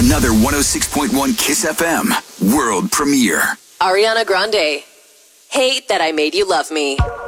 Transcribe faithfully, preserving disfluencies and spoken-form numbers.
Another one oh six point one Kiss F M world premiere. Ariana Grande, Hate That I Made You Love Me.